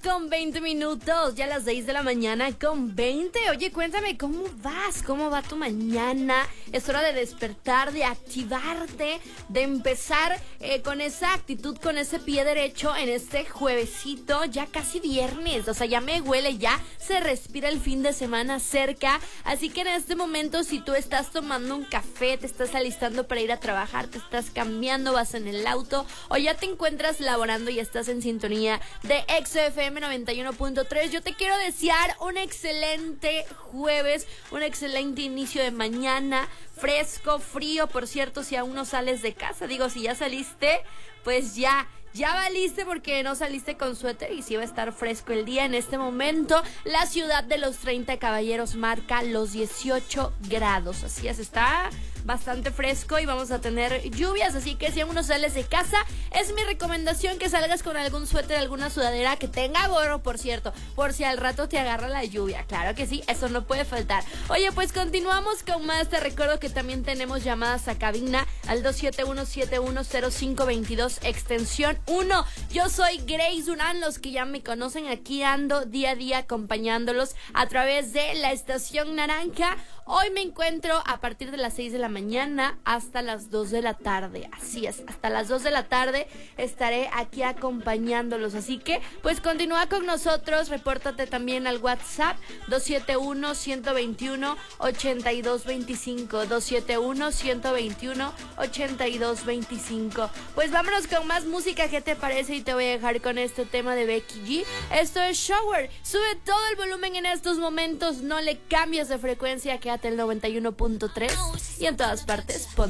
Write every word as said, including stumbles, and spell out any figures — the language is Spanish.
con veinte minutos, ya a las seis de la mañana con veinte. Oye, cuéntame, ¿cómo vas? ¿Cómo va tu mañana? Es hora de despertar, de activarte, de empezar eh, con esa actitud, con ese pie derecho en este juevesito, ya casi viernes. O sea, ya me huele, ya se respira el fin de semana cerca. Así que en este momento, si tú estás tomando un café, te estás alistando para ir a trabajar, te estás cambiando, vas en el auto o ya te encuentras laborando y estás en sintonía de X F M noventa y uno punto tres, yo te quiero desear un excelente jueves, un excelente inicio de mañana, fresco, frío. Por cierto, si aún no sales de casa, digo, si ya saliste, pues ya Ya valiste porque no saliste con suéter y sí va a estar fresco el día. En este momento, la ciudad de los treinta caballeros marca los dieciocho grados. Así es, está bastante fresco y vamos a tener lluvias. Así que si aún no sales de casa, es mi recomendación que salgas con algún suéter, alguna sudadera que tenga gorro, por cierto, por si al rato te agarra la lluvia. Claro que sí, eso no puede faltar. Oye, pues continuamos con más. Te recuerdo que también tenemos llamadas a cabina al dos siete uno siete uno cero cinco dos dos, extensión uno. Yo soy Grace Durán, los que ya me conocen, aquí ando día a día acompañándolos a través de la estación naranja. Hoy me encuentro a partir de las seis de la mañana hasta las dos de la tarde. Así es, hasta las dos de la tarde estaré aquí acompañándolos. Así que, pues continúa con nosotros. Repórtate también al WhatsApp dos siete uno, uno dos uno, ocho dos dos cinco. dos siete uno, uno dos uno, ocho dos dos cinco. Pues vámonos con más música. ¿Qué te parece? Y te voy a dejar con este tema de Becky G. Esto es Shower. Sube todo el volumen en estos momentos. No le cambies de frecuencia. Quédate el noventa y uno punto tres y en todas partes pon